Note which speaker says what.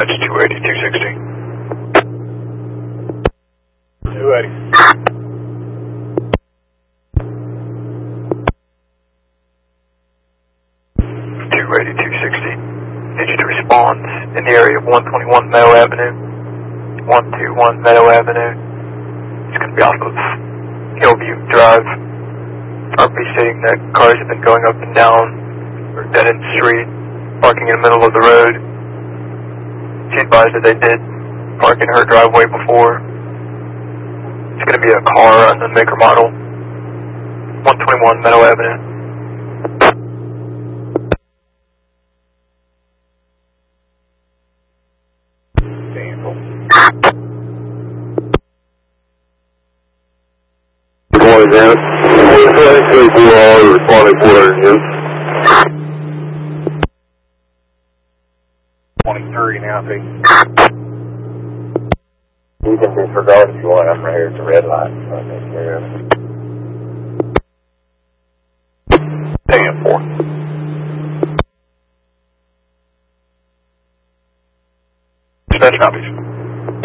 Speaker 1: That's 280, 260.
Speaker 2: 280.
Speaker 1: 280, 260. Need you to respond in the area of 121 Meadow Avenue. 121 Meadow Avenue. It's going to be off of Hillview Drive. RP stating that cars have been going up and down or dead end street, parking in the middle of the road. She advised that they did park in her driveway before. It's going to be a car on the maker model. 121 Meadow Avenue.
Speaker 3: Responding now. 24 responding 400 units.
Speaker 2: 23 now, see.
Speaker 3: You can disregard if you want. I'm right here at the red light.
Speaker 1: Damn, 4. Dispatch copies.